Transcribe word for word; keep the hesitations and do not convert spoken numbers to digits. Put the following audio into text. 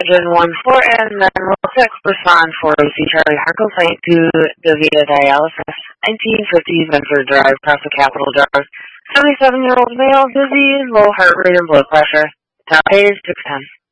engine one four and then will six respond for A C Charlie Heart complaint to DaVita Dialysis, nineteen fifty Venture Drive, Casa Capital Drive. seventy-seven-year-old male, disease, low heart rate and blood pressure. Top page six ten.